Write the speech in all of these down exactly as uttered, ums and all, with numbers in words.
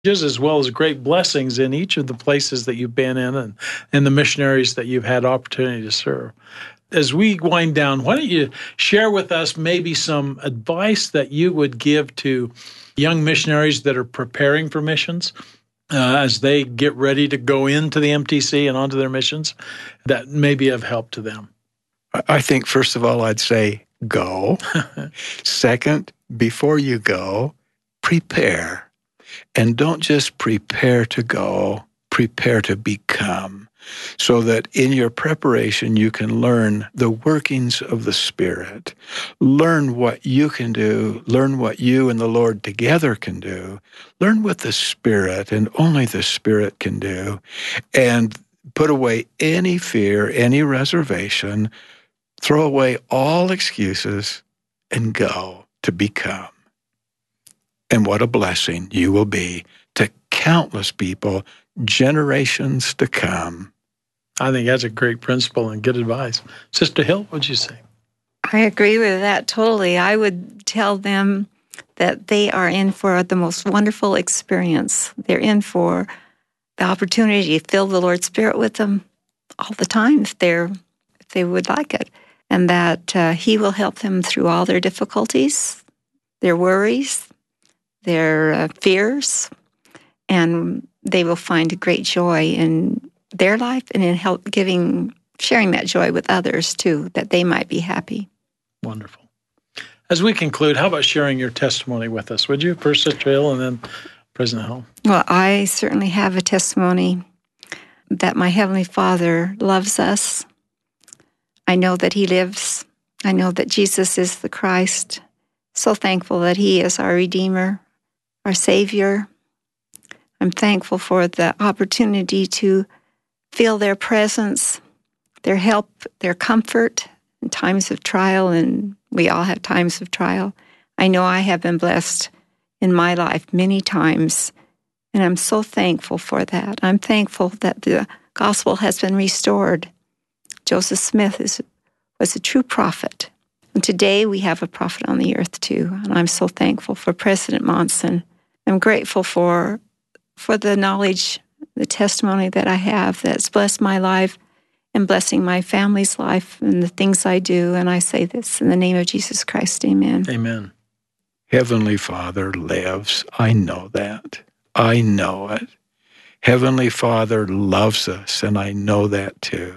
as well as great blessings in each of the places that you've been in and, and the missionaries that you've had opportunity to serve. As we wind down, why don't you share with us maybe some advice that you would give to young missionaries that are preparing for missions uh, as they get ready to go into the M T C and onto their missions that may be of help to them? I think, first of all, I'd say go. Second, before you go, prepare. And don't just prepare to go, prepare to become, so that in your preparation you can learn the workings of the Spirit, learn what you can do, learn what you and the Lord together can do, learn what the Spirit and only the Spirit can do, and put away any fear, any reservation, throw away all excuses, and go to become. And what a blessing you will be to countless people, generations to come. I think that's a great principle and good advice. Sister Hill, what'd you say? I agree with that totally. I would tell them that they are in for the most wonderful experience. They're in for the opportunity to fill the Lord's Spirit with them all the time if they're if they would like it, and that uh, He will help them through all their difficulties, their worries, their uh, fears, and they will find great joy in their life and in help giving, sharing that joy with others too, that they might be happy. Wonderful. As we conclude, how about sharing your testimony with us? Would you, first Sister Hill and then President Hull? Well, I certainly have a testimony that my Heavenly Father loves us. I know that He lives. I know that Jesus is the Christ. So thankful that He is our Redeemer, our Savior. I'm thankful for the opportunity to feel their presence, their help, their comfort in times of trial, and we all have times of trial. I know I have been blessed in my life many times, and I'm so thankful for that. I'm thankful that the gospel has been restored. Joseph Smith is, was a true prophet. And today we have a prophet on the earth too, and I'm so thankful for President Monson. I'm grateful for for the knowledge, the testimony that I have that's blessed my life and blessing my family's life and the things I do. And I say this in the name of Jesus Christ, amen. Amen. Heavenly Father lives. I know that. I know it. Heavenly Father loves us, and I know that too.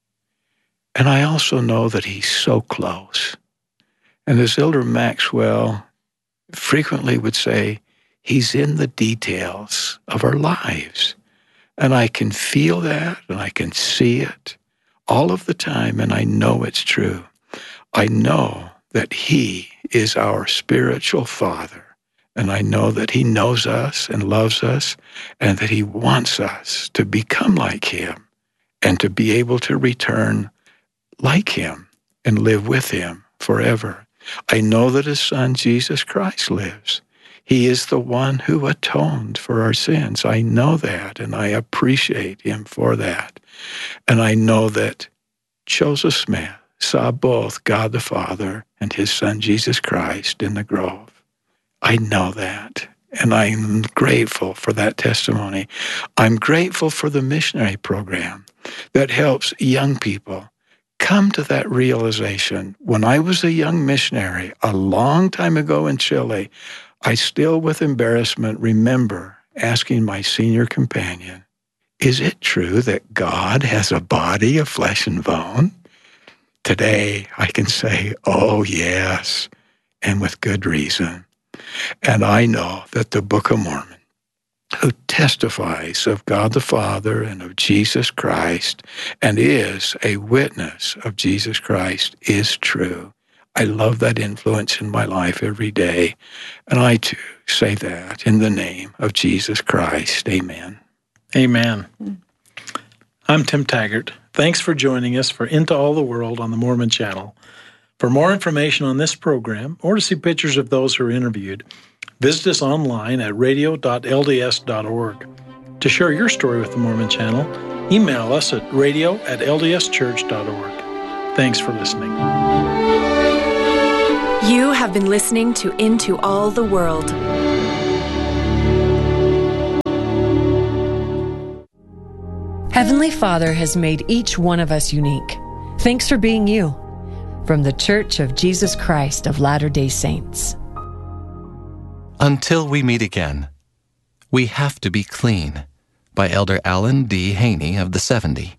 And I also know that He's so close. And as Elder Maxwell frequently would say, He's in the details of our lives. And I can feel that, and I can see it all of the time, and I know it's true. I know that He is our spiritual Father, and I know that He knows us and loves us, and that He wants us to become like Him and to be able to return like Him and live with Him forever. I know that His Son, Jesus Christ, lives. He is the one who atoned for our sins. I know that, and I appreciate Him for that. And I know that Joseph Smith saw both God the Father and His Son, Jesus Christ, in the grove. I know that, and I'm grateful for that testimony. I'm grateful for the missionary program that helps young people come to that realization. When I was a young missionary a long time ago in Chile, I still, with embarrassment, remember asking my senior companion, is it true that God has a body of flesh and bone? Today, I can say, oh, yes, and with good reason. And I know that the Book of Mormon, who testifies of God the Father and of Jesus Christ, and is a witness of Jesus Christ, is true. I love that influence in my life every day. And I, too, say that in the name of Jesus Christ. Amen. Amen. I'm Tim Taggart. Thanks for joining us for Into All the World on the Mormon Channel. For more information on this program, or to see pictures of those who are interviewed, visit us online at radio dot l d s dot org. To share your story with the Mormon Channel, email us at radio at l d s church dot org. Thanks for listening. You have been listening to Into All the World. Heavenly Father has made each one of us unique. Thanks for being you. From the Church of Jesus Christ of Latter-day Saints. Until we meet again, we have to be clean. By Elder Alan D. Haney of the seventy.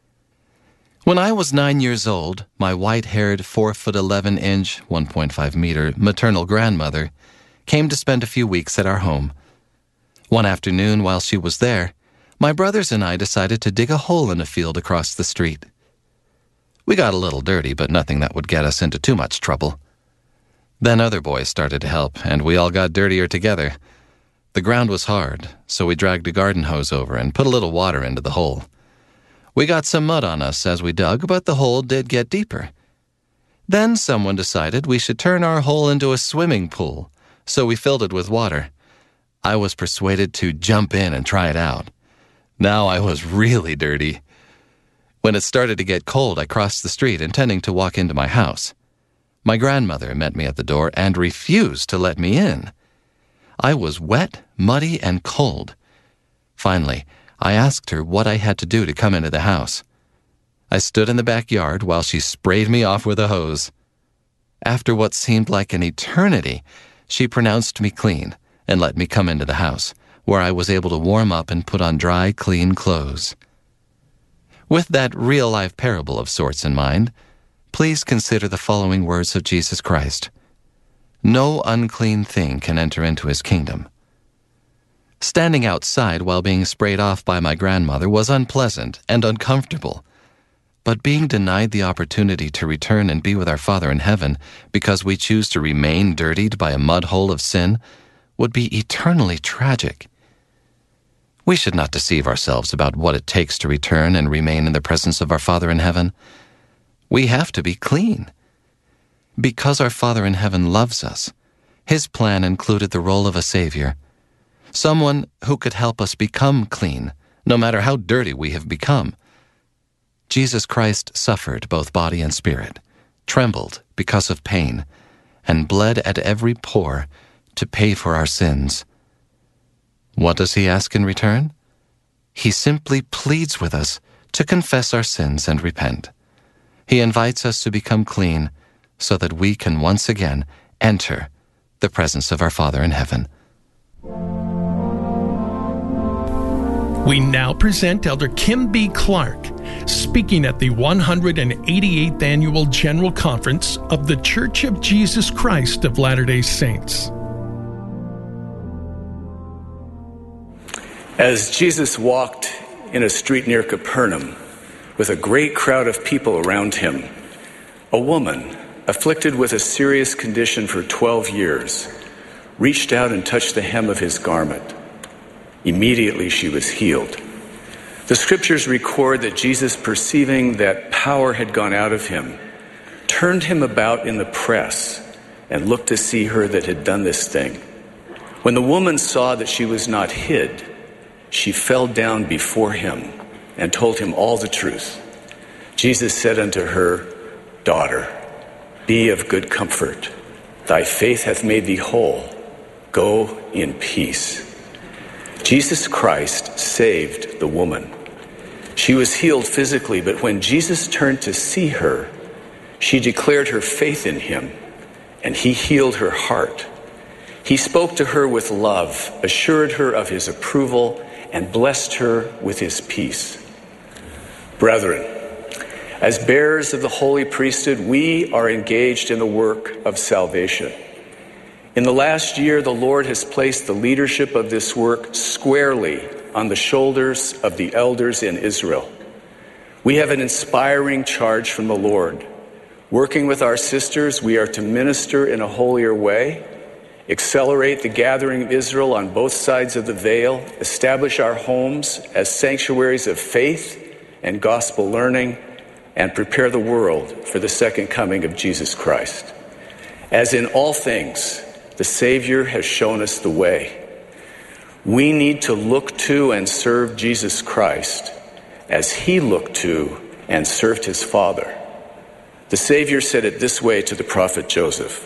When I was nine years old, my white-haired, four foot eleven inch, one point five meter maternal grandmother came to spend a few weeks at our home. One afternoon while she was there, my brothers and I decided to dig a hole in a field across the street. We got a little dirty, but nothing that would get us into too much trouble. Then other boys started to help, and we all got dirtier together. The ground was hard, so we dragged a garden hose over and put a little water into the hole. We got some mud on us as we dug, but the hole did get deeper. Then someone decided we should turn our hole into a swimming pool, so we filled it with water. I was persuaded to jump in and try it out. Now I was really dirty. When it started to get cold, I crossed the street, intending to walk into my house. My grandmother met me at the door and refused to let me in. I was wet, muddy, and cold. Finally, I asked her what I had to do to come into the house. I stood in the backyard while she sprayed me off with a hose. After what seemed like an eternity, she pronounced me clean and let me come into the house, where I was able to warm up and put on dry, clean clothes. With that real-life parable of sorts in mind, please consider the following words of Jesus Christ. No unclean thing can enter into his kingdom. Standing outside while being sprayed off by my grandmother was unpleasant and uncomfortable, but being denied the opportunity to return and be with our Father in heaven because we choose to remain dirtied by a mud hole of sin would be eternally tragic. We should not deceive ourselves about what it takes to return and remain in the presence of our Father in heaven. We have to be clean. Because our Father in heaven loves us, his plan included the role of a Savior, someone who could help us become clean, no matter how dirty we have become. Jesus Christ suffered both body and spirit, trembled because of pain, and bled at every pore to pay for our sins. What does he ask in return? He simply pleads with us to confess our sins and repent. He invites us to become clean so that we can once again enter the presence of our Father in heaven. We now present Elder Kim B. Clark, speaking at the one hundred eighty-eighth Annual General Conference of the Church of Jesus Christ of Latter-day Saints. As Jesus walked in a street near Capernaum with a great crowd of people around him, a woman, afflicted with a serious condition for twelve years, reached out and touched the hem of his garment. Immediately she was healed. The scriptures record that Jesus, perceiving that power had gone out of him, turned him about in the press and looked to see her that had done this thing. When the woman saw that she was not hid, she fell down before him and told him all the truth. Jesus said unto her, Daughter, be of good comfort. Thy faith hath made thee whole. Go in peace. Jesus Christ saved the woman. She was healed physically, but when Jesus turned to see her, she declared her faith in him, and he healed her heart. He spoke to her with love, assured her of his approval, and blessed her with his peace. Brethren, as bearers of the holy priesthood, we are engaged in the work of salvation. In the last year, the Lord has placed the leadership of this work squarely on the shoulders of the elders in Israel. We have an inspiring charge from the Lord. Working with our sisters, we are to minister in a holier way, accelerate the gathering of Israel on both sides of the veil, establish our homes as sanctuaries of faith and gospel learning, and prepare the world for the second coming of Jesus Christ. As in all things, the Savior has shown us the way. We need to look to and serve Jesus Christ as he looked to and served his Father. The Savior said it this way to the prophet Joseph,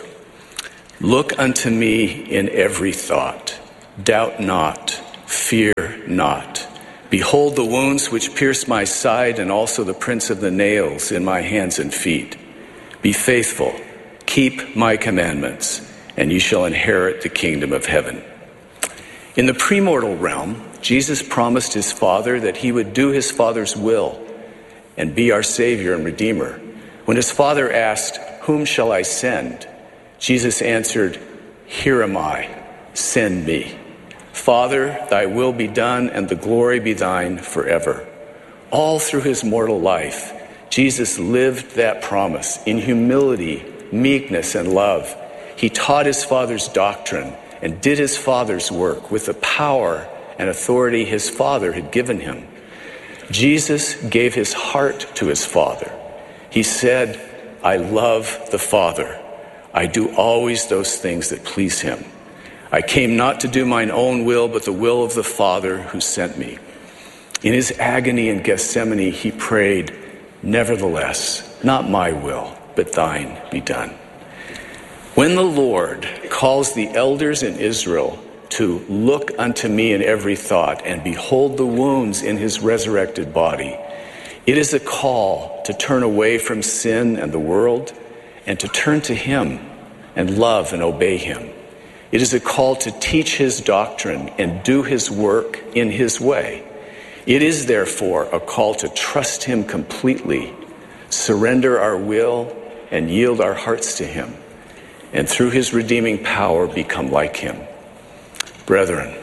Look unto me in every thought. Doubt not, fear not. Behold the wounds which pierced my side, and also the prints of the nails in my hands and feet. Be faithful, keep my commandments, and you shall inherit the kingdom of heaven. In the premortal realm, Jesus promised his Father that he would do his Father's will and be our Savior and Redeemer. When his Father asked, "Whom shall I send?" Jesus answered, "Here am I, send me." Father, thy will be done and the glory be thine forever. All through his mortal life, Jesus lived that promise in humility, meekness, and love. He taught his Father's doctrine and did his Father's work with the power and authority his Father had given him. Jesus gave his heart to his Father. He said, "I love the Father. I do always those things that please him. I came not to do mine own will, but the will of the Father who sent me." In his agony in Gethsemane, he prayed, "Nevertheless, not my will, but thine be done." When the Lord calls the elders in Israel to look unto me in every thought and behold the wounds in his resurrected body, it is a call to turn away from sin and the world and to turn to him and love and obey him. It is a call to teach his doctrine and do his work in his way. It is therefore a call to trust him completely, surrender our will, and yield our hearts to him, and through his redeeming power become like him. Brethren,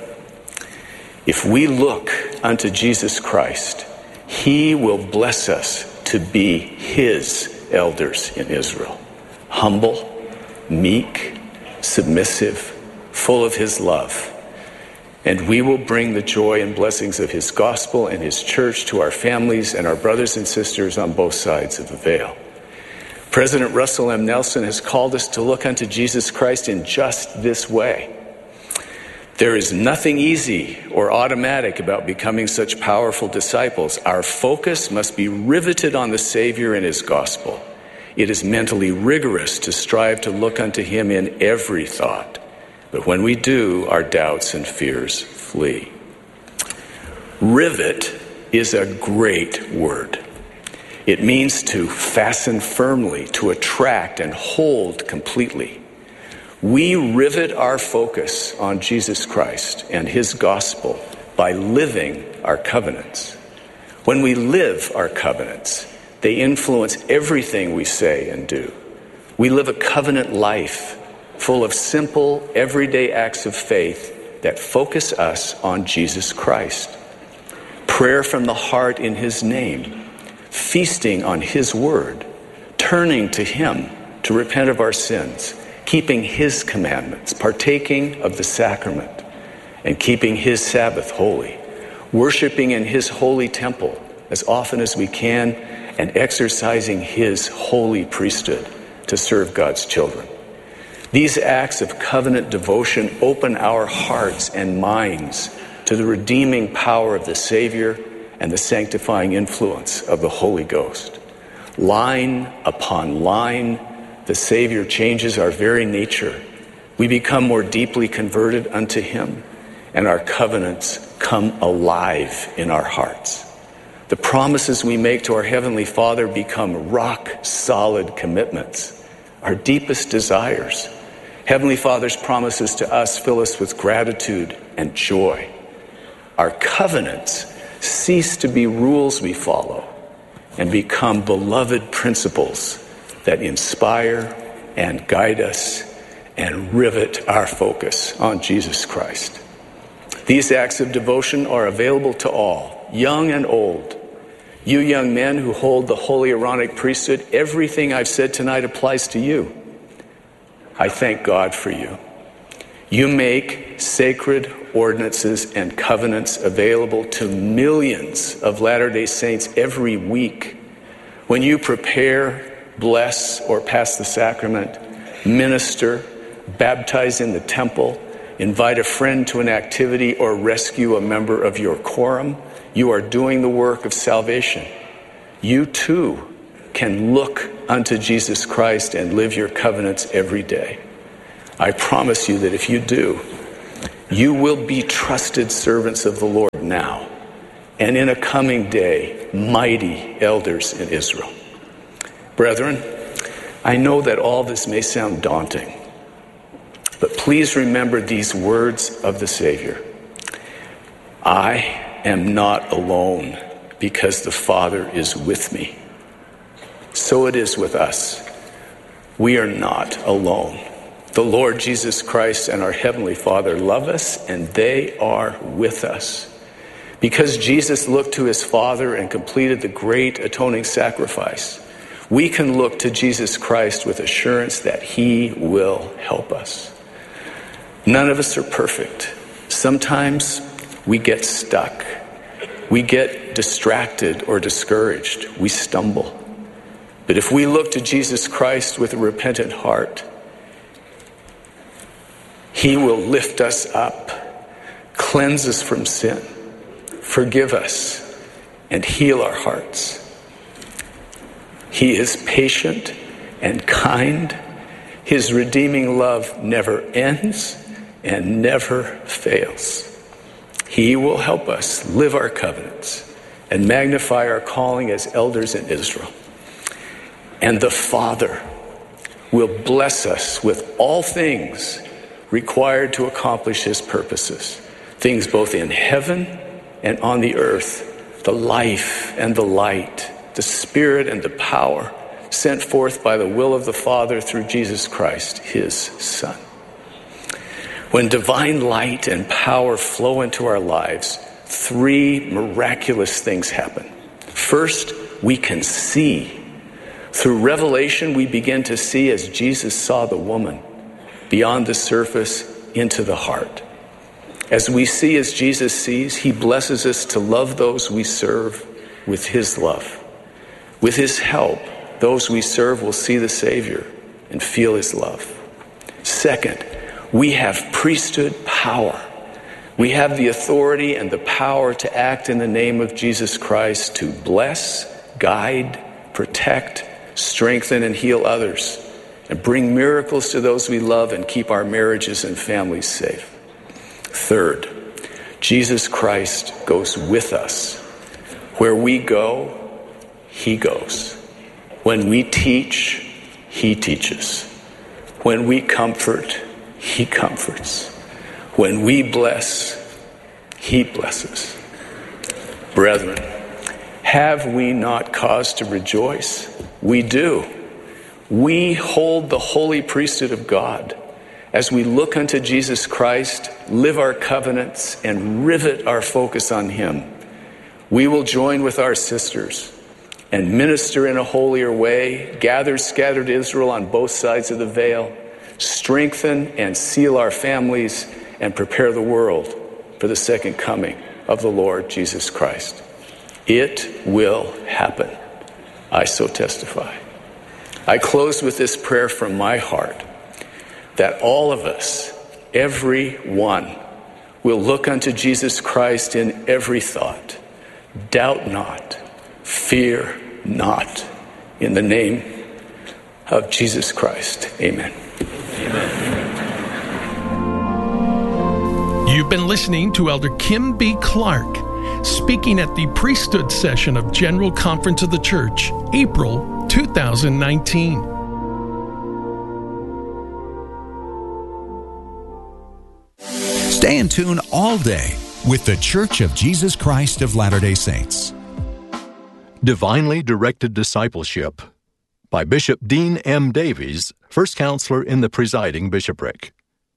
if we look unto Jesus Christ, he will bless us to be his elders in Israel. Humble, meek, submissive, full of his love. And we will bring the joy and blessings of his gospel and his church to our families and our brothers and sisters on both sides of the veil. President Russell M. Nelson has called us to look unto Jesus Christ in just this way. There is nothing easy or automatic about becoming such powerful disciples. Our focus must be riveted on the Savior and his gospel. It is mentally rigorous to strive to look unto him in every thought. But when we do, our doubts and fears flee. Rivet is a great word. It means to fasten firmly, to attract and hold completely. We rivet our focus on Jesus Christ and his gospel by living our covenants. When we live our covenants, they influence everything we say and do. We live a covenant life full of simple, everyday acts of faith that focus us on Jesus Christ. Prayer from the heart in his name, feasting on his word, turning to him to repent of our sins, keeping his commandments, partaking of the sacrament, and keeping his Sabbath holy, worshiping in his holy temple as often as we can, and exercising his holy priesthood to serve God's children. These acts of covenant devotion open our hearts and minds to the redeeming power of the Savior and the sanctifying influence of the Holy Ghost. Line upon line, the Savior changes our very nature. We become more deeply converted unto him, and our covenants come alive in our hearts. The promises we make to our Heavenly Father become rock-solid commitments, our deepest desires. Heavenly Father's promises to us fill us with gratitude and joy. Our covenants cease to be rules we follow and become beloved principles that inspire and guide us and rivet our focus on Jesus Christ. These acts of devotion are available to all, young and old. You young men who hold the holy Aaronic priesthood, everything I've said tonight applies to you. I thank God for you. You make sacred ordinances and covenants available to millions of Latter-day Saints every week. When you prepare, bless, or pass the sacrament, minister, baptize in the temple, invite a friend to an activity, or rescue a member of your quorum, you are doing the work of salvation. You too can look unto Jesus Christ and live your covenants every day. I promise you that if you do, you will be trusted servants of the Lord now and in a coming day, mighty elders in Israel. Brethren, I know that all this may sound daunting, but please remember these words of the Savior. I am not alone because the Father is with me. So it is with us. We are not alone. The Lord Jesus Christ and our Heavenly Father love us, and they are with us. Because Jesus looked to his Father and completed the great atoning sacrifice, we can look to Jesus Christ with assurance that he will help us. None of us are perfect. Sometimes we get stuck. We get distracted or discouraged. We stumble. But if we look to Jesus Christ with a repentant heart, he will lift us up, cleanse us from sin, forgive us, and heal our hearts. He is patient and kind. His redeeming love never ends and never fails. He will help us live our covenants and magnify our calling as elders in Israel. And the Father will bless us with all things required to accomplish his purposes, things both in heaven and on the earth, the life and the light, the spirit and the power sent forth by the will of the Father through Jesus Christ, his Son. When divine light and power flow into our lives, three miraculous things happen. First, we can see. Through revelation, we begin to see as Jesus saw the woman, beyond the surface into the heart. As we see as Jesus sees, he blesses us to love those we serve with his love. With his help, those we serve will see the Savior and feel his love. Second, we have priesthood power. We have the authority and the power to act in the name of Jesus Christ to bless, guide, protect, strengthen, and heal others, and bring miracles to those we love and keep our marriages and families safe. Third, Jesus Christ goes with us. Where we go, he goes. When we teach, he teaches. When we comfort, he comforts. When we bless, he blesses. Brethren, have we not cause to rejoice? We do. We hold the holy priesthood of God as we look unto Jesus Christ, live our covenants, and rivet our focus on him. We will join with our sisters and minister in a holier way, gather scattered Israel on both sides of the veil, strengthen and seal our families, and prepare the world for the second coming of the Lord Jesus Christ. It will happen. I so testify. I close with this prayer from my heart, that all of us, every one, will look unto Jesus Christ in every thought. Doubt not, fear not. In the name of Jesus Christ, amen. Amen. You've been listening to Elder Kim B. Clark, speaking at the priesthood session of General Conference of the Church, April two thousand nineteen. Stay in tune all day with the Church of Jesus Christ of Latter-day Saints. Divinely Directed Discipleship by Bishop Dean M. Davies, First Counselor in the Presiding Bishopric.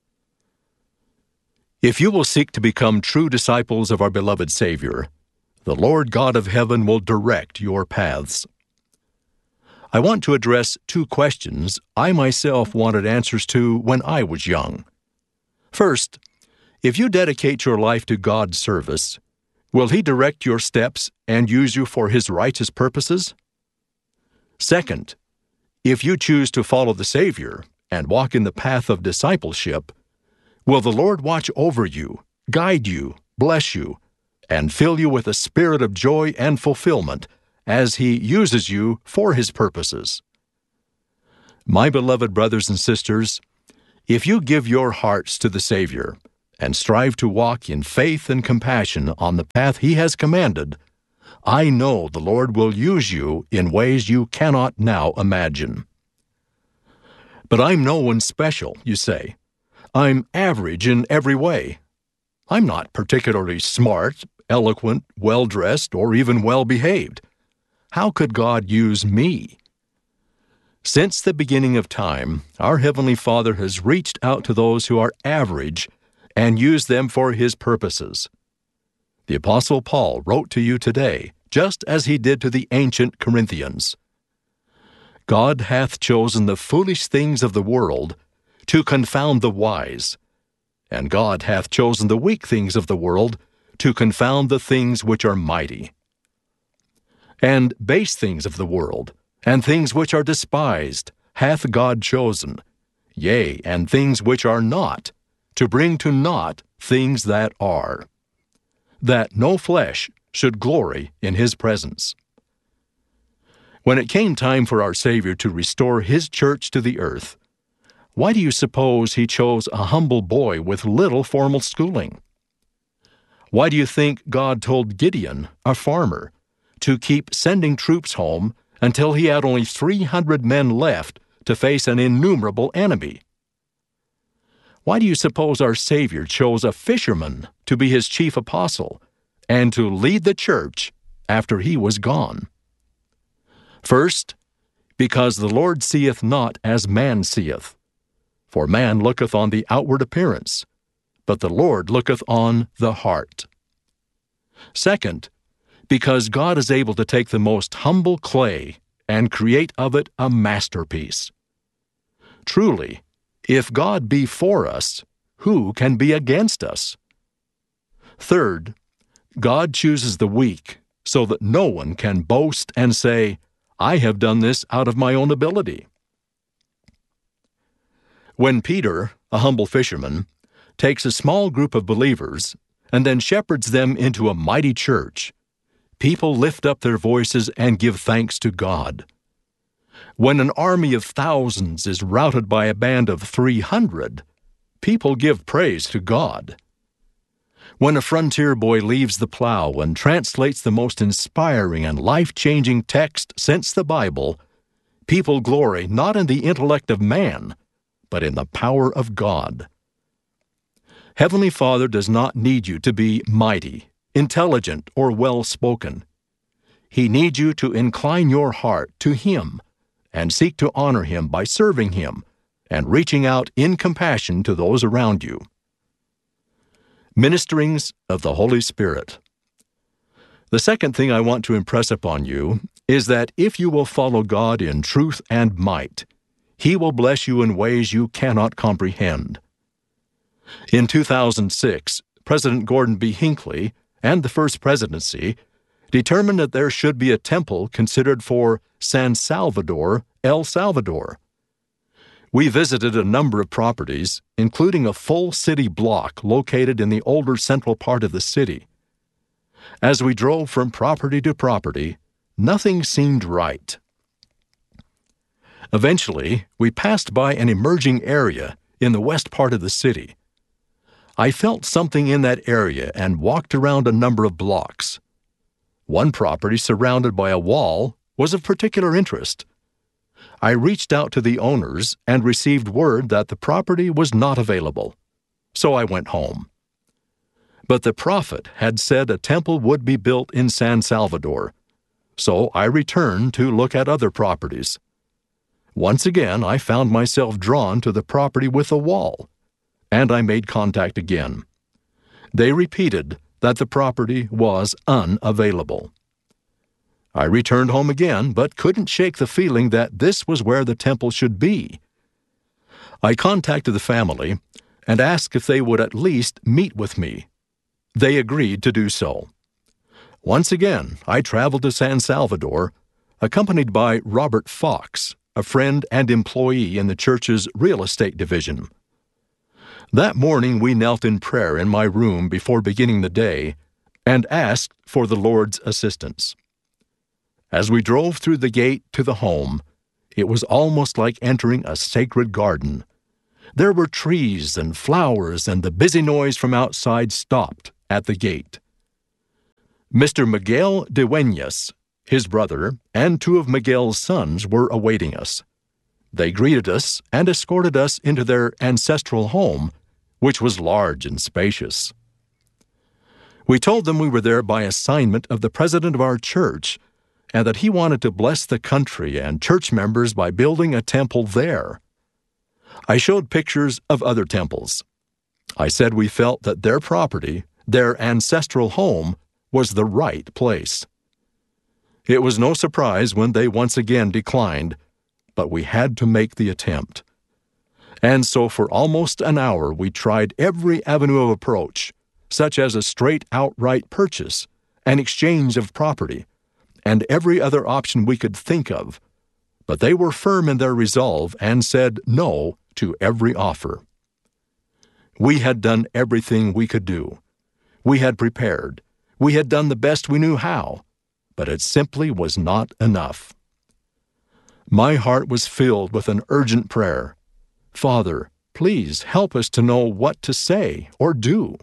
If you will seek to become true disciples of our beloved Savior, the Lord God of heaven will direct your paths. I want to address two questions I myself wanted answers to when I was young. First, if you dedicate your life to God's service, will He direct your steps and use you for His righteous purposes? Second, if you choose to follow the Savior and walk in the path of discipleship, will the Lord watch over you, guide you, bless you, and fill you with a spirit of joy and fulfillment as He uses you for His purposes? My beloved brothers and sisters, if you give your hearts to the Savior and strive to walk in faith and compassion on the path He has commanded, I know the Lord will use you in ways you cannot now imagine. But I'm no one special, you say. I'm average in every way. I'm not particularly smart, eloquent, well-dressed, or even well-behaved. How could God use me? Since the beginning of time, our Heavenly Father has reached out to those who are average and used them for His purposes. The Apostle Paul wrote to you today, just as he did to the ancient Corinthians. God hath chosen the foolish things of the world to confound the wise, and God hath chosen the weak things of the world to confound the things which are mighty, and base things of the world, and things which are despised, hath God chosen, yea, and things which are not, to bring to naught things that are, that no flesh should glory in His presence. When it came time for our Savior to restore His church to the earth, why do you suppose He chose a humble boy with little formal schooling? Why do you think God told Gideon, a farmer, to keep sending troops home until he had only three hundred men left to face an innumerable enemy? Why do you suppose our Savior chose a fisherman to be His chief apostle and to lead the church after He was gone? First, because the Lord seeth not as man seeth. For man looketh on the outward appearance, but the Lord looketh on the heart. Second, because God is able to take the most humble clay and create of it a masterpiece. Truly, if God be for us, who can be against us? Third, God chooses the weak so that no one can boast and say, I have done this out of my own ability. When Peter, a humble fisherman, takes a small group of believers and then shepherds them into a mighty church, people lift up their voices and give thanks to God. When an army of thousands is routed by a band of three hundred, people give praise to God. When a frontier boy leaves the plow and translates the most inspiring and life-changing text since the Bible, people glory not in the intellect of man, but in the power of God. Heavenly Father does not need you to be mighty, intelligent, or well-spoken. He needs you to incline your heart to Him and seek to honor Him by serving Him and reaching out in compassion to those around you. Ministerings of the Holy Spirit. The second thing I want to impress upon you is that if you will follow God in truth and might, He will bless you in ways you cannot comprehend. In two thousand six, President Gordon B. Hinckley and the First Presidency determined that there should be a temple considered for San Salvador, El Salvador. We visited a number of properties, including a full city block located in the older central part of the city. As we drove from property to property, nothing seemed right. Eventually, we passed by an emerging area in the west part of the city. I felt something in that area and walked around a number of blocks. One property surrounded by a wall was of particular interest. I reached out to the owners and received word that the property was not available, so I went home. But the prophet had said a temple would be built in San Salvador, so I returned to look at other properties. Once again, I found myself drawn to the property with a wall, and I made contact again. They repeated that the property was unavailable. I returned home again, but couldn't shake the feeling that this was where the temple should be. I contacted the family and asked if they would at least meet with me. They agreed to do so. Once again, I traveled to San Salvador, accompanied by Robert Fox, a friend and employee in the church's real estate division. That morning we knelt in prayer in my room before beginning the day and asked for the Lord's assistance. As we drove through the gate to the home, it was almost like entering a sacred garden. There were trees and flowers, and the busy noise from outside stopped at the gate. Mister Miguel Dueñas, his brother, and two of Miguel's sons were awaiting us. They greeted us and escorted us into their ancestral home, which was large and spacious. We told them we were there by assignment of the president of our church, and that he wanted to bless the country and church members by building a temple there. I showed pictures of other temples. I said we felt that their property, their ancestral home, was the right place. It was no surprise when they once again declined, but we had to make the attempt. And so for almost an hour we tried every avenue of approach, such as a straight outright purchase, an exchange of property, and every other option we could think of, but they were firm in their resolve and said no to every offer. We had done everything we could do. We had prepared. We had done the best we knew how, but it simply was not enough. My heart was filled with an urgent prayer. Father, please help us to know what to say or do.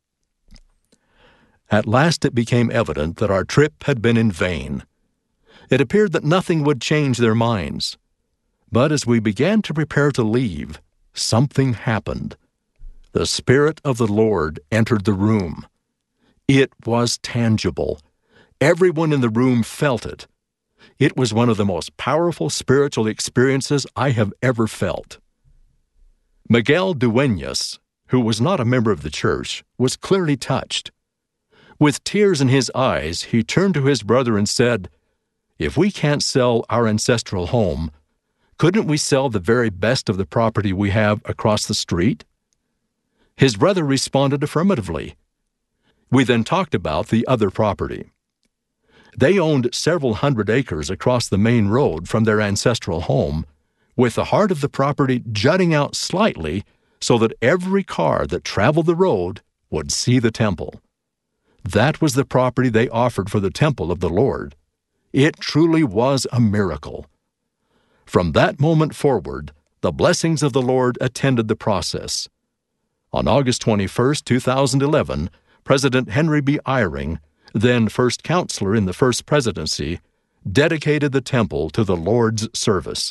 At last it became evident that our trip had been in vain. It appeared that nothing would change their minds. But as we began to prepare to leave, something happened. The Spirit of the Lord entered the room. It was tangible. Everyone in the room felt it. It was one of the most powerful spiritual experiences I have ever felt. Miguel Dueñas, who was not a member of the church, was clearly touched. With tears in his eyes, he turned to his brother and said, "If we can't sell our ancestral home, couldn't we sell the very best of the property we have across the street?" His brother responded affirmatively. We then talked about the other property. They owned several hundred acres across the main road from their ancestral home, with the heart of the property jutting out slightly so that every car that traveled the road would see the temple. That was the property they offered for the temple of the Lord. It truly was a miracle. From that moment forward, the blessings of the Lord attended the process. On August twenty-first, two thousand eleven, President Henry B. Eyring, then first counselor in the first presidency, dedicated the temple to the Lord's service.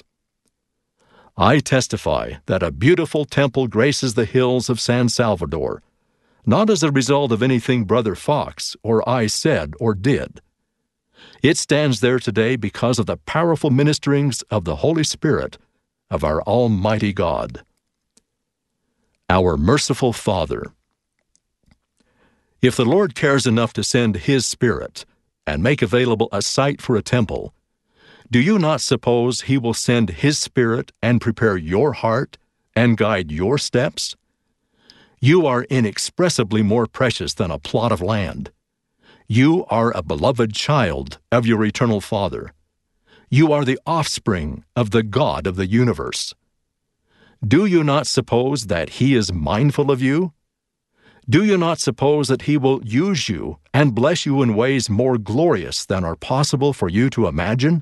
I testify that a beautiful temple graces the hills of San Salvador, not as a result of anything Brother Fox or I said or did. It stands there today because of the powerful ministerings of the Holy Spirit of our Almighty God. Our merciful Father. If the Lord cares enough to send His Spirit and make available a site for a temple, do you not suppose He will send His Spirit and prepare your heart and guide your steps? You are inexpressibly more precious than a plot of land. You are a beloved child of your eternal Father. You are the offspring of the God of the universe. Do you not suppose that He is mindful of you? Do you not suppose that He will use you and bless you in ways more glorious than are possible for you to imagine?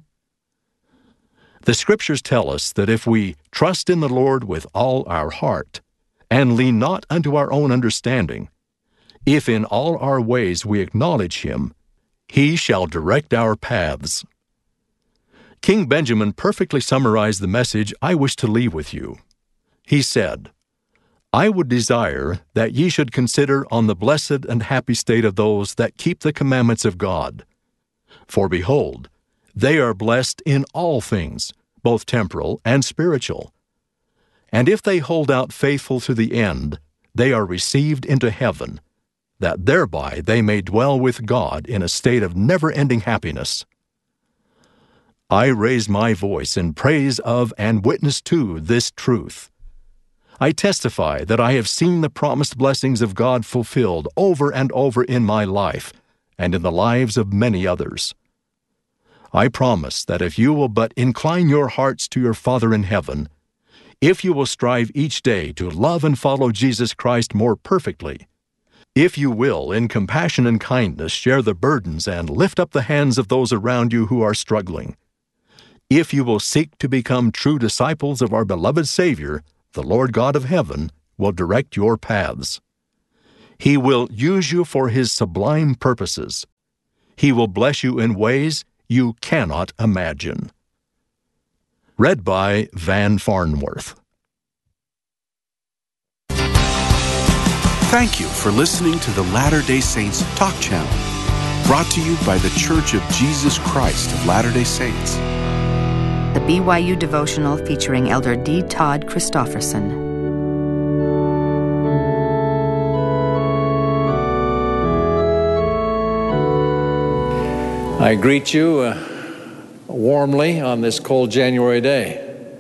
The Scriptures tell us that if we trust in the Lord with all our heart, and lean not unto our own understanding, if in all our ways we acknowledge Him, He shall direct our paths. King Benjamin perfectly summarized the message I wish to leave with you. He said, "I would desire that ye should consider on the blessed and happy state of those that keep the commandments of God. For behold, they are blessed in all things, both temporal and spiritual. And if they hold out faithful to the end, they are received into heaven, that thereby they may dwell with God in a state of never-ending happiness." I raise my voice in praise of and witness to this truth. I testify that I have seen the promised blessings of God fulfilled over and over in my life and in the lives of many others. I promise that if you will but incline your hearts to your Father in heaven, if you will strive each day to love and follow Jesus Christ more perfectly, if you will, in compassion and kindness, share the burdens and lift up the hands of those around you who are struggling, if you will seek to become true disciples of our beloved Savior, the Lord God of heaven will direct your paths. He will use you for His sublime purposes. He will bless you in ways you cannot imagine. Read by Van Farnworth. Thank you for listening to the Latter-day Saints Talk Channel, brought to you by the Church of Jesus Christ of Latter-day Saints. The B Y U devotional featuring Elder D. Todd Christofferson. I greet you uh, warmly on this cold January day.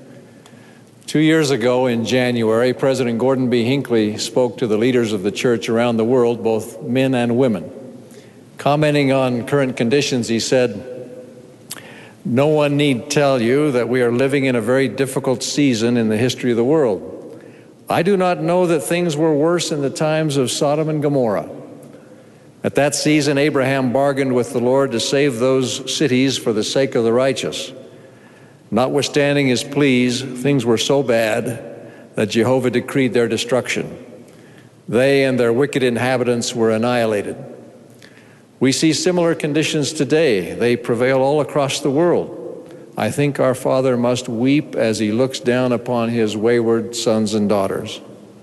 Two years ago in January, President Gordon B. Hinckley spoke to the leaders of the church around the world, both men and women. Commenting on current conditions, he said, "No one need tell you that we are living in a very difficult season in the history of the world. I do not know that things were worse in the times of Sodom and Gomorrah. At that season, Abraham bargained with the Lord to save those cities for the sake of the righteous. Notwithstanding his pleas, things were so bad that Jehovah decreed their destruction. They and their wicked inhabitants were annihilated. We see similar conditions today. They prevail all across the world. I think our Father must weep as he looks down upon his wayward sons and daughters.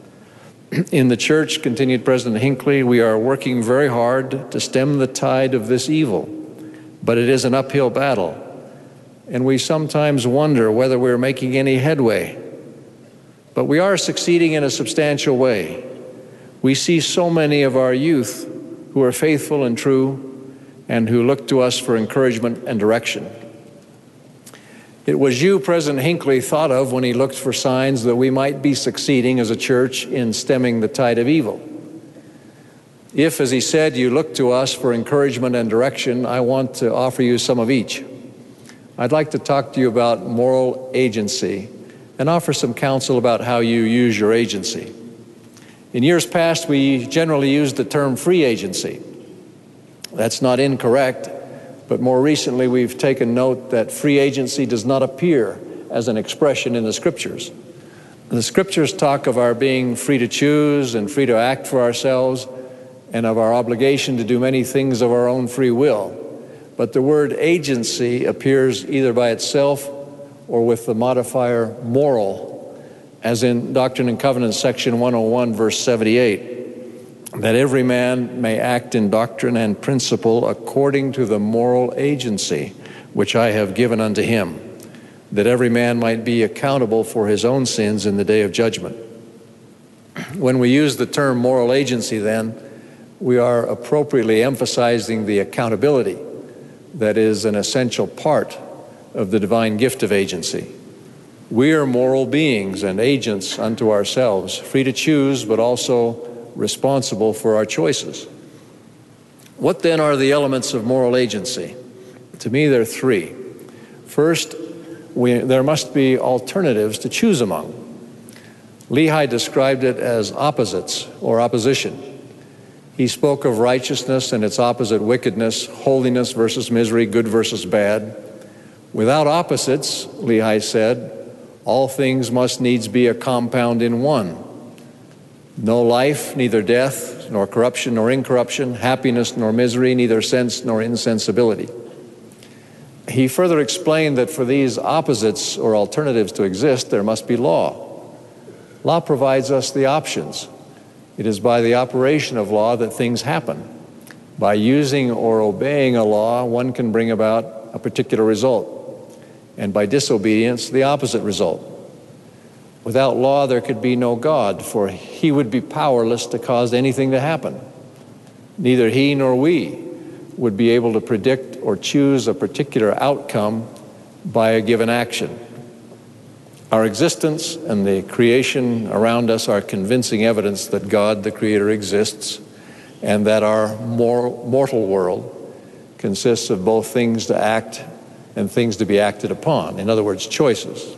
In the church," continued President Hinckley, "we are working very hard to stem the tide of this evil, but it is an uphill battle, and we sometimes wonder whether we're making any headway. But we are succeeding in a substantial way. We see so many of our youth who are faithful and true and who look to us for encouragement and direction. It was you President Hinckley thought of when he looked for signs that we might be succeeding as a church in stemming the tide of evil. If, as he said, you look to us for encouragement and direction, I want to offer you some of each. I'd like to talk to you about moral agency and offer some counsel about how you use your agency. In years past, we generally used the term free agency. That's not incorrect, but more recently we've taken note that free agency does not appear as an expression in the Scriptures. The Scriptures talk of our being free to choose and free to act for ourselves and of our obligation to do many things of our own free will. But the word agency appears either by itself or with the modifier moral, as in Doctrine and Covenants section one oh one, verse seventy-eight. That every man may act in doctrine and principle according to the moral agency which I have given unto him, that every man might be accountable for his own sins in the day of judgment. When we use the term moral agency, then, we are appropriately emphasizing the accountability that is an essential part of the divine gift of agency. We are moral beings and agents unto ourselves, free to choose, but also responsible for our choices. What then are the elements of moral agency? To me, there are three. First, we, there must be alternatives to choose among. Lehi described it as opposites or opposition. He spoke of righteousness and its opposite wickedness, holiness versus misery, good versus bad. Without opposites, Lehi said, all things must needs be a compound in one. No life, neither death, nor corruption, nor incorruption, happiness, nor misery, neither sense, nor insensibility. He further explained that for these opposites or alternatives to exist, there must be law. Law provides us the options. It is by the operation of law that things happen. By using or obeying a law, one can bring about a particular result, and by disobedience, the opposite result. Without law, there could be no God, for he would be powerless to cause anything to happen. Neither he nor we would be able to predict or choose a particular outcome by a given action. Our existence and the creation around us are convincing evidence that God, the Creator, exists, and that our moral, mortal world consists of both things to act and things to be acted upon. In other words, choices.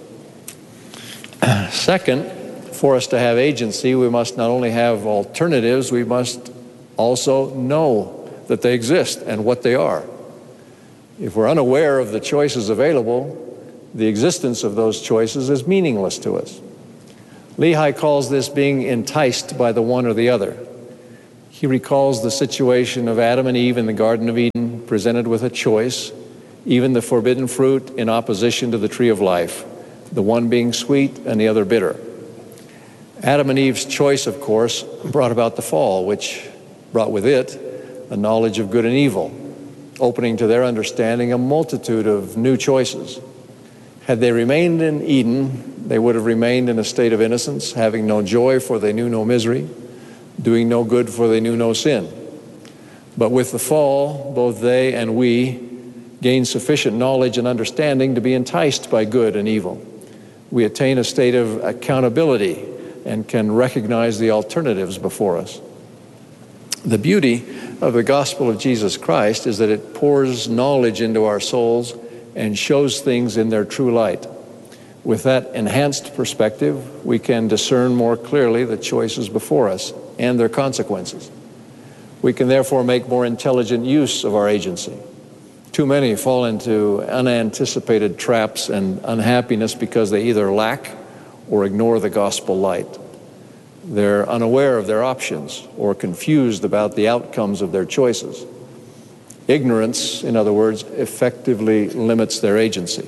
Second, for us to have agency, we must not only have alternatives, we must also know that they exist and what they are. If we're unaware of the choices available, the existence of those choices is meaningless to us. Lehi calls this being enticed by the one or the other. He recalls the situation of Adam and Eve in the Garden of Eden, presented with a choice, even the forbidden fruit in opposition to the tree of life, the one being sweet and the other bitter. Adam and Eve's choice, of course, brought about the fall, which brought with it a knowledge of good and evil, opening to their understanding a multitude of new choices. Had they remained in Eden, they would have remained in a state of innocence, having no joy, for they knew no misery, doing no good, for they knew no sin. But with the fall, both they and we gain sufficient knowledge and understanding to be enticed by good and evil. We attain a state of accountability and can recognize the alternatives before us. The beauty of the gospel of Jesus Christ is that it pours knowledge into our souls and shows things in their true light. With that enhanced perspective, we can discern more clearly the choices before us and their consequences. We can therefore make more intelligent use of our agency. Too many fall into unanticipated traps and unhappiness because they either lack or ignore the gospel light. They're unaware of their options or confused about the outcomes of their choices. Ignorance, in other words, effectively limits their agency.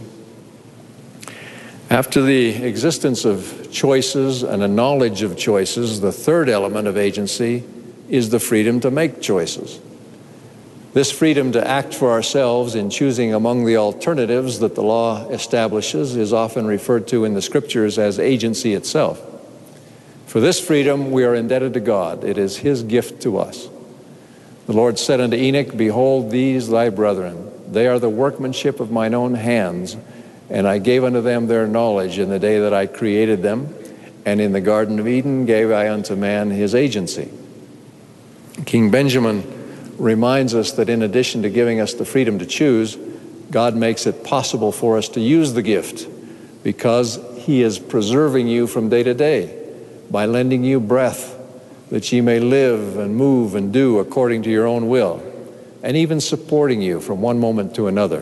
After the existence of choices and a knowledge of choices, the third element of agency is the freedom to make choices. This freedom to act for ourselves in choosing among the alternatives that the law establishes is often referred to in the scriptures as agency itself. For this freedom we are indebted to God. It is His gift to us. The Lord said unto Enoch, Behold, these thy brethren, they are the workmanship of mine own hands, and I gave unto them their knowledge in the day that I created them, and in the Garden of Eden gave I unto man his agency. King Benjamin reminds us that in addition to giving us the freedom to choose, God makes it possible for us to use the gift because He is preserving you from day to day by lending you breath that ye may live and move and do according to your own will, and even supporting you from one moment to another.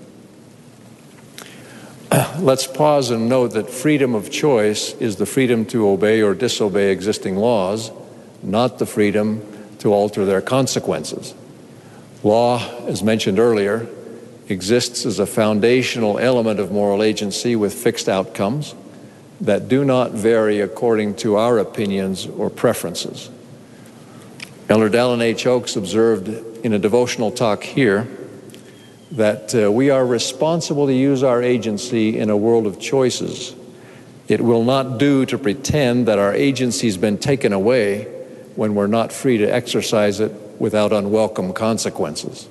Let's pause and note that freedom of choice is the freedom to obey or disobey existing laws, not the freedom to alter their consequences. Law, as mentioned earlier, exists as a foundational element of moral agency with fixed outcomes that do not vary according to our opinions or preferences. Elder Dallin H. Oaks observed in a devotional talk here that uh, we are responsible to use our agency in a world of choices. It will not do to pretend that our agency's been taken away when we're not free to exercise it without unwelcome consequences.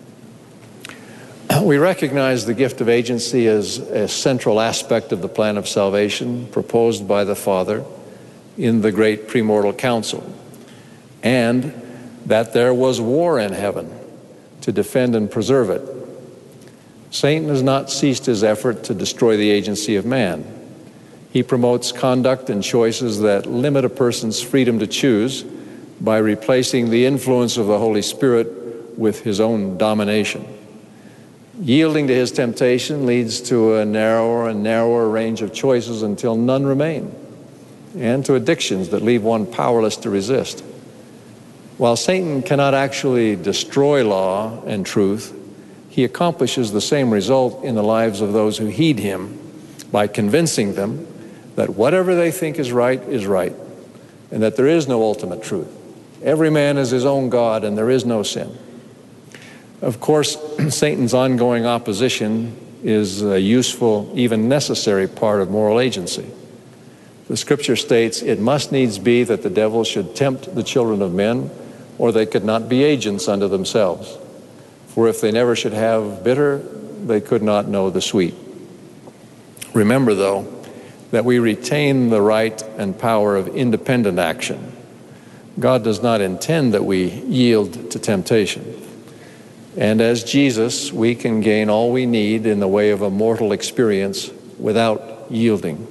We recognize the gift of agency as a central aspect of the plan of salvation proposed by the Father in the great premortal council, and that there was war in heaven to defend and preserve it. Satan has not ceased his effort to destroy the agency of man. He promotes conduct and choices that limit a person's freedom to choose by replacing the influence of the Holy Spirit with his own domination. Yielding to his temptation leads to a narrower and narrower range of choices until none remain, and to addictions that leave one powerless to resist. While Satan cannot actually destroy law and truth, he accomplishes the same result in the lives of those who heed him by convincing them that whatever they think is right is right, and that there is no ultimate truth. Every man is his own God, and there is no sin. Of course, Satan's ongoing opposition is a useful, even necessary part of moral agency. The scripture states, it must needs be that the devil should tempt the children of men, or they could not be agents unto themselves. For if they never should have bitter, they could not know the sweet. Remember, though, that we retain the right and power of independent action. God does not intend that we yield to temptation. And as Jesus, we can gain all we need in the way of a mortal experience without yielding.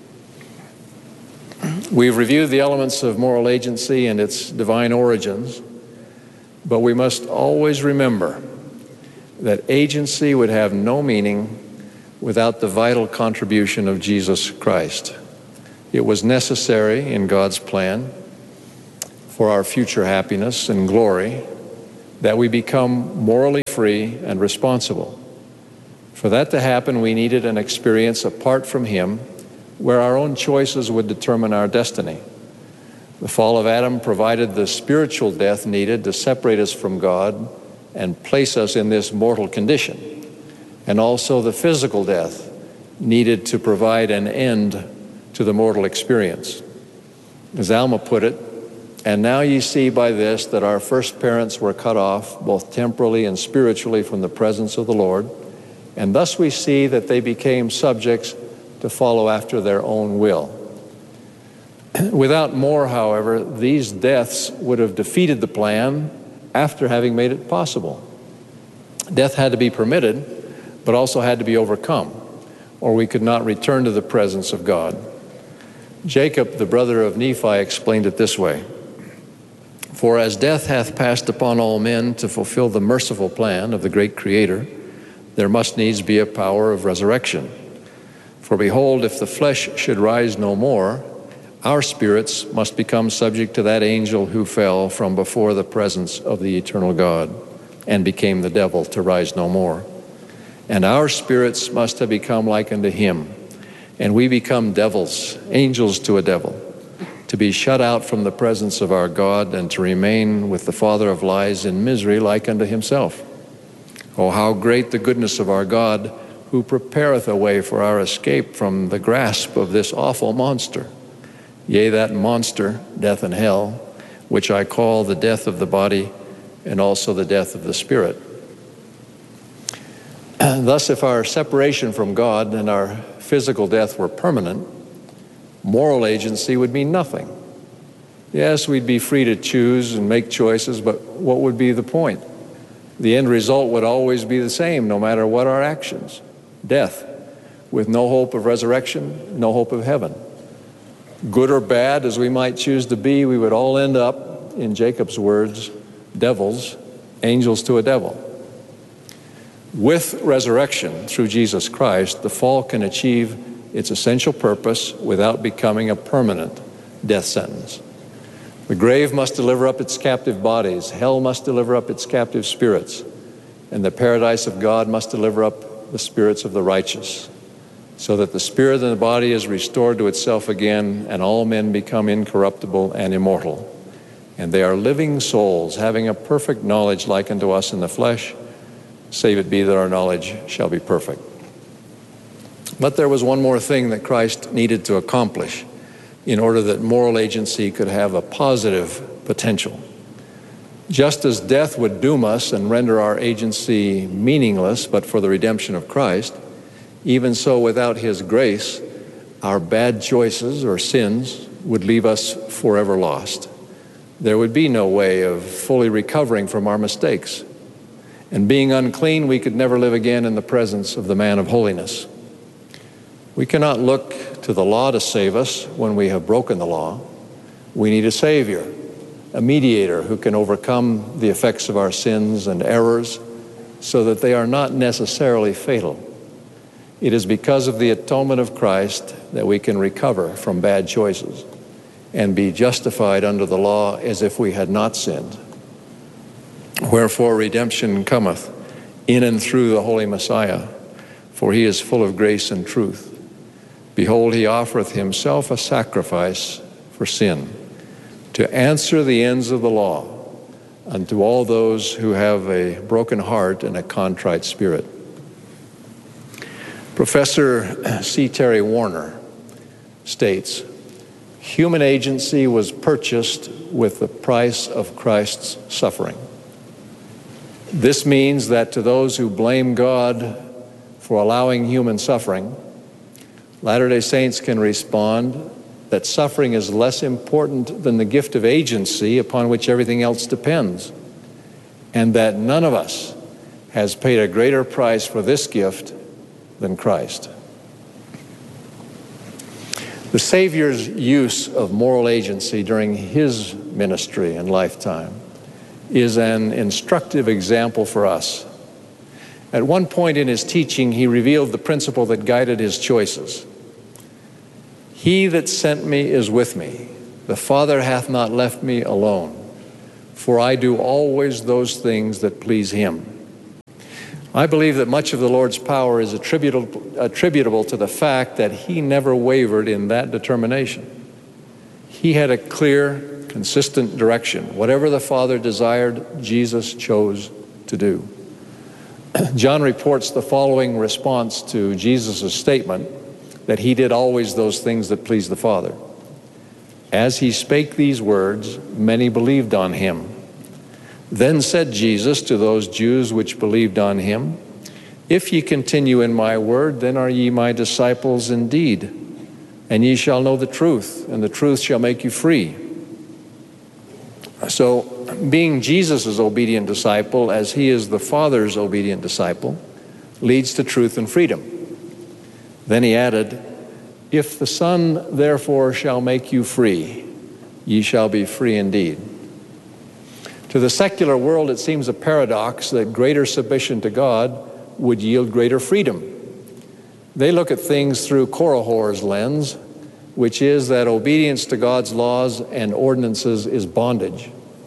We've reviewed the elements of moral agency and its divine origins, but we must always remember that agency would have no meaning without the vital contribution of Jesus Christ. It was necessary in God's plan for our future happiness and glory that we become morally free and responsible. For that to happen, we needed an experience apart from Him where our own choices would determine our destiny. The fall of Adam provided the spiritual death needed to separate us from God and place us in this mortal condition, and also the physical death needed to provide an end to the mortal experience. As Alma put it, "And now ye see by this that our first parents were cut off, both temporally and spiritually, from the presence of the Lord, and thus we see that they became subjects to follow after their own will." Without more, however, these deaths would have defeated the plan after having made it possible. Death had to be permitted, but also had to be overcome, or we could not return to the presence of God. Jacob, the brother of Nephi, explained it this way: "For as death hath passed upon all men to fulfill the merciful plan of the great Creator, there must needs be a power of resurrection. For behold, if the flesh should rise no more, our spirits must become subject to that angel who fell from before the presence of the eternal God and became the devil to rise no more. And our spirits must have become like unto him, and we become devils, angels to a devil, to be shut out from the presence of our God and to remain with the father of lies in misery like unto himself. Oh, how great the goodness of our God, who prepareth a way for our escape from the grasp of this awful monster. Yea, that monster, death and hell, which I call the death of the body and also the death of the spirit." And thus, if our separation from God and our physical death were permanent, moral agency would mean nothing. Yes, we'd be free to choose and make choices, but what would be the point? The end result would always be the same, no matter what our actions: death, with no hope of resurrection, no hope of heaven. Good or bad as we might choose to be, we would all end up, in Jacob's words, devils, angels to a devil. With resurrection through Jesus Christ, the fall can achieve its essential purpose without becoming a permanent death sentence. The grave must deliver up its captive bodies, hell must deliver up its captive spirits, and the paradise of God must deliver up the spirits of the righteous, so that the spirit and the body is restored to itself again, and all men become incorruptible and immortal. And they are living souls, having a perfect knowledge like unto us in the flesh, save it be that our knowledge shall be perfect. But there was one more thing that Christ needed to accomplish in order that moral agency could have a positive potential. Just as death would doom us and render our agency meaningless but for the redemption of Christ, even so, without His grace, our bad choices or sins would leave us forever lost. There would be no way of fully recovering from our mistakes. And being unclean, we could never live again in the presence of the man of holiness. We cannot look to the law to save us when we have broken the law. We need a Savior, a mediator who can overcome the effects of our sins and errors so that they are not necessarily fatal. It is because of the atonement of Christ that we can recover from bad choices and be justified under the law as if we had not sinned. Wherefore redemption cometh in and through the Holy Messiah, for He is full of grace and truth. Behold, He offereth Himself a sacrifice for sin, to answer the ends of the law unto all those who have a broken heart and a contrite spirit. Professor C. Terry Warner states, "Human agency was purchased with the price of Christ's suffering. This means that to those who blame God for allowing human suffering, Latter-day Saints can respond that suffering is less important than the gift of agency upon which everything else depends, and that none of us has paid a greater price for this gift than Christ." The Savior's use of moral agency during His ministry and lifetime is an instructive example for us. At one point in His teaching, He revealed the principle that guided His choices. He that sent me is with me. The Father hath not left me alone, for I do always those things that please him. I believe that much of the Lord's power is attributable, attributable to the fact that he never wavered in that determination. He had a clear, consistent direction. Whatever the Father desired, Jesus chose to do. John reports the following response to Jesus' statement that he did always those things that pleased the Father. As he spake these words, many believed on him. Then said Jesus to those Jews which believed on him, If ye continue in my word, then are ye my disciples indeed, and ye shall know the truth, and the truth shall make you free. So, being Jesus' obedient disciple, as he is the Father's obedient disciple, leads to truth and freedom. Then he added, If the Son therefore shall make you free, ye shall be free indeed. To the secular world, it seems a paradox that greater submission to God would yield greater freedom. They look at things through Korihor's lens, which is that obedience to God's laws and ordinances is bondage.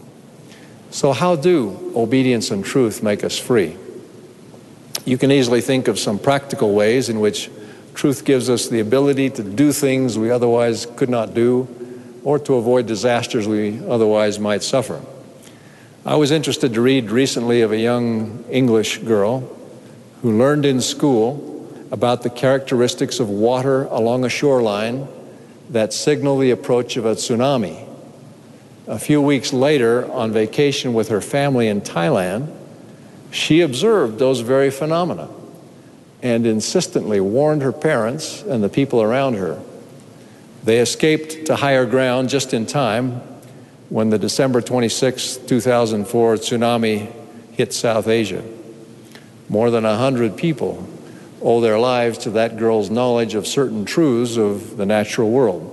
So how do obedience and truth make us free? You can easily think of some practical ways in which truth gives us the ability to do things we otherwise could not do, or to avoid disasters we otherwise might suffer. I was interested to read recently of a young English girl who learned in school about the characteristics of water along a shoreline that signal the approach of a tsunami. A few weeks later, on vacation with her family in Thailand, she observed those very phenomena and insistently warned her parents and the people around her. They escaped to higher ground just in time when the December twenty-sixth, two thousand four tsunami hit South Asia. More than a hundred people owe their lives to that girl's knowledge of certain truths of the natural world.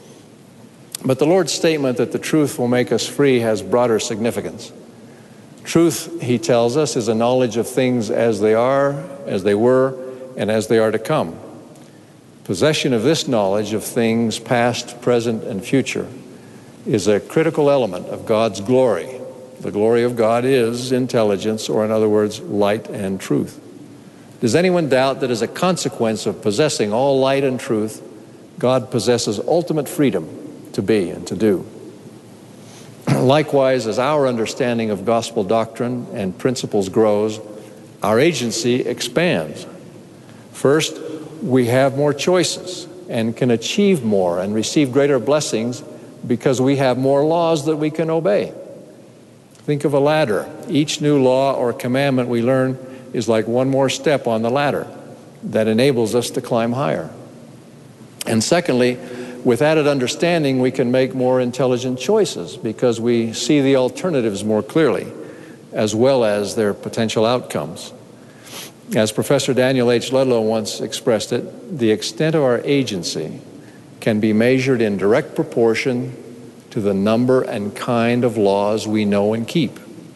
But the Lord's statement that the truth will make us free has broader significance. Truth, he tells us, is a knowledge of things as they are, as they were, and as they are to come. Possession of this knowledge of things past, present, and future is a critical element of God's glory. The glory of God is intelligence, or in other words, light and truth. Does anyone doubt that as a consequence of possessing all light and truth, God possesses ultimate freedom to be and to do? Likewise, as our understanding of gospel doctrine and principles grows, our agency expands. First, we have more choices and can achieve more and receive greater blessings because we have more laws that we can obey. Think of a ladder. Each new law or commandment we learn is like one more step on the ladder that enables us to climb higher. And secondly, with added understanding, we can make more intelligent choices because we see the alternatives more clearly, as well as their potential outcomes. As Professor Daniel H. Ludlow once expressed it, the extent of our agency can be measured in direct proportion to the number and kind of laws we know and keep.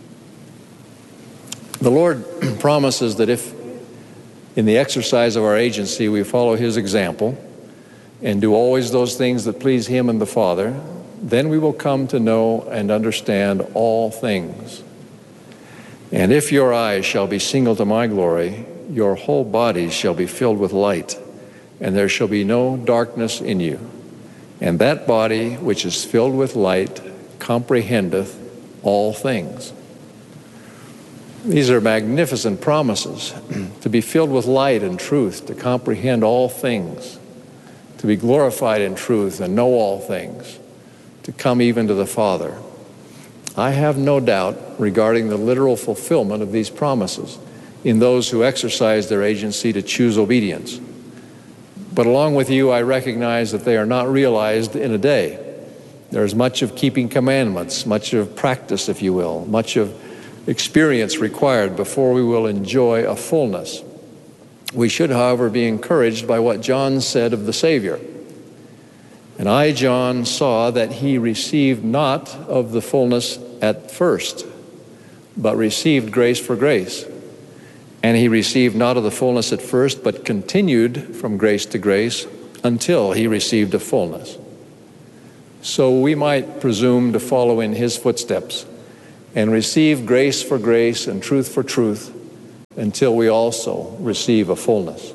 The Lord promises that if, in the exercise of our agency, we follow his example and do always those things that please him and the Father, then we will come to know and understand all things. And if your eyes shall be single to my glory, your whole body shall be filled with light, and there shall be no darkness in you. And that body which is filled with light comprehendeth all things. These are magnificent promises, to be filled with light and truth, to comprehend all things, to be glorified in truth and know all things, to come even to the Father. I have no doubt regarding the literal fulfillment of these promises in those who exercise their agency to choose obedience. But along with you, I recognize that they are not realized in a day. There is much of keeping commandments, much of practice, if you will, much of experience required before we will enjoy a fullness. We should, however, be encouraged by what John said of the Savior. And I, John, saw that he received not of the fullness at first, but received grace for grace. And he received not of the fullness at first, but continued from grace to grace until he received a fullness. So we might presume to follow in his footsteps and receive grace for grace and truth for truth until we also receive a fullness.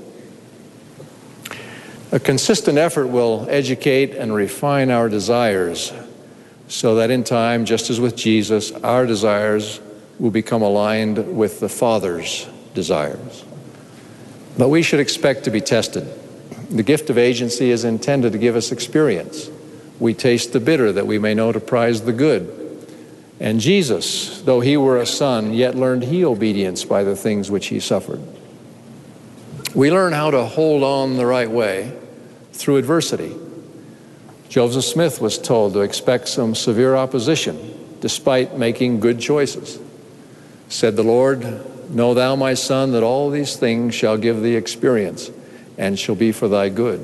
A consistent effort will educate and refine our desires so that in time, just as with Jesus, our desires will become aligned with the Father's desires. But we should expect to be tested. The gift of agency is intended to give us experience. We taste the bitter that we may know to prize the good. And Jesus, though he were a son, yet learned he obedience by the things which he suffered. We learn how to hold on the right way through adversity. Joseph Smith was told to expect some severe opposition despite making good choices. Said the Lord, "Know thou, my son, that all these things shall give thee experience and shall be for thy good."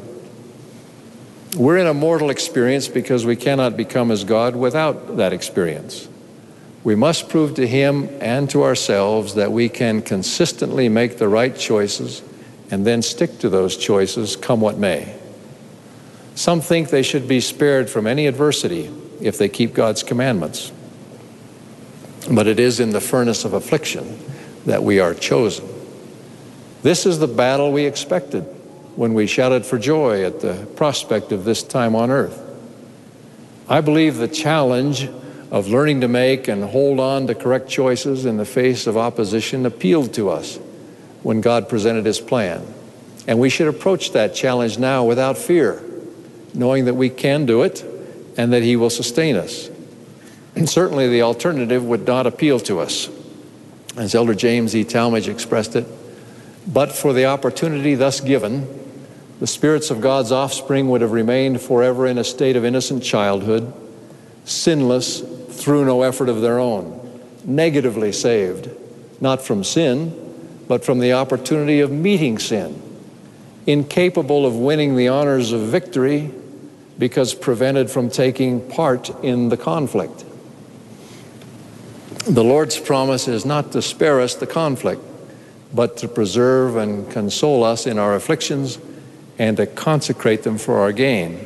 We're in a mortal experience because we cannot become as God without that experience. We must prove to him and to ourselves that we can consistently make the right choices and then stick to those choices come what may. Some think they should be spared from any adversity if they keep God's commandments. But it is in the furnace of affliction that we are chosen. This is the battle we expected when we shouted for joy at the prospect of this time on earth. I believe the challenge of learning to make and hold on to correct choices in the face of opposition appealed to us when God presented his plan. And we should approach that challenge now without fear, knowing that we can do it and that he will sustain us. And certainly the alternative would not appeal to us. As Elder James E. Talmage expressed it, but for the opportunity thus given, the spirits of God's offspring would have remained forever in a state of innocent childhood, sinless through no effort of their own, negatively saved, not from sin, but from the opportunity of meeting sin, incapable of winning the honors of victory because prevented from taking part in the conflict. The Lord's promise is not to spare us the conflict, but to preserve and console us in our afflictions and to consecrate them for our gain.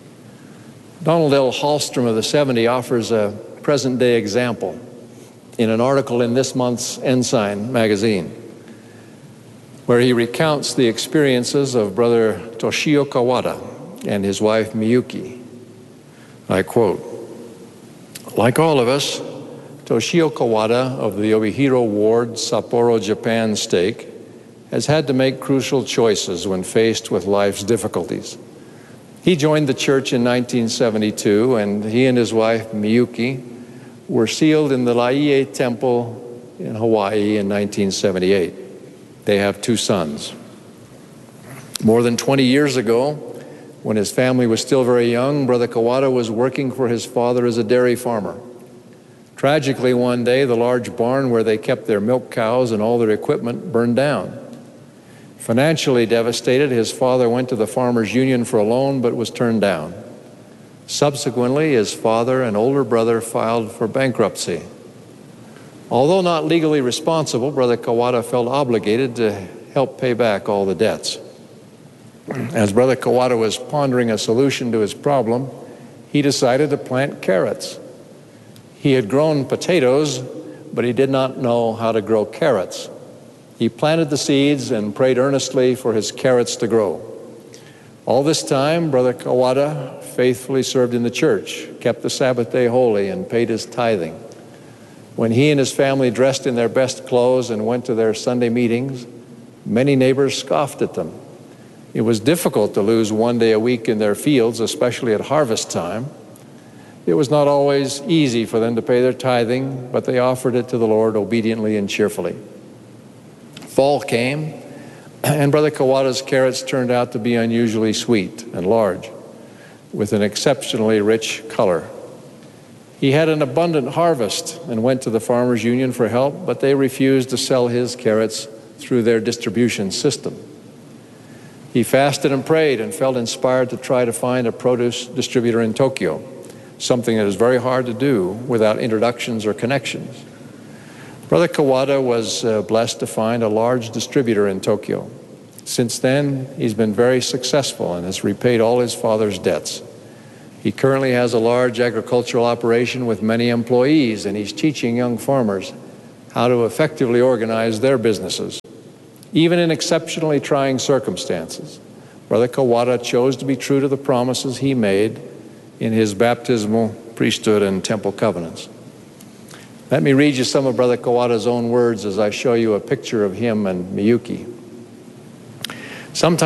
Donald L. Hallstrom of the seventy offers a present-day example in an article in this month's Ensign magazine, where he recounts the experiences of Brother Toshio Kawada and his wife Miyuki. I quote, "Like all of us, Toshio Kawada of the Obihiro Ward, Sapporo, Japan stake has had to make crucial choices when faced with life's difficulties. He joined the church in nineteen seventy-two, and he and his wife Miyuki were sealed in the Laie Temple in Hawaii in nineteen seventy-eight. They have two sons. More than twenty years ago, when his family was still very young, Brother Kawada was working for his father as a dairy farmer. Tragically, one day, the large barn where they kept their milk cows and all their equipment burned down. Financially devastated, his father went to the Farmers Union for a loan but was turned down. Subsequently, his father and older brother filed for bankruptcy. Although not legally responsible, Brother Kawada felt obligated to help pay back all the debts. As Brother Kawada was pondering a solution to his problem, he decided to plant carrots. He had grown potatoes, but he did not know how to grow carrots. He planted the seeds and prayed earnestly for his carrots to grow. All this time, Brother Kawada faithfully served in the church, kept the Sabbath day holy, and paid his tithing. When he and his family dressed in their best clothes and went to their Sunday meetings, many neighbors scoffed at them. It was difficult to lose one day a week in their fields, especially at harvest time. It was not always easy for them to pay their tithing, but they offered it to the Lord obediently and cheerfully. Fall came, and Brother Kawada's carrots turned out to be unusually sweet and large, with an exceptionally rich color. He had an abundant harvest and went to the Farmers Union for help, but they refused to sell his carrots through their distribution system. He fasted and prayed and felt inspired to try to find a produce distributor in Tokyo, something that is very hard to do without introductions or connections. Brother Kawada was uh, blessed to find a large distributor in Tokyo. Since then, he's been very successful and has repaid all his father's debts. He currently has a large agricultural operation with many employees, and he's teaching young farmers how to effectively organize their businesses. Even in exceptionally trying circumstances, Brother Kawada chose to be true to the promises he made in his baptismal, priesthood, and temple covenants. Let me read you some of Brother Kawada's own words as I show you a picture of him and Miyuki. Sometimes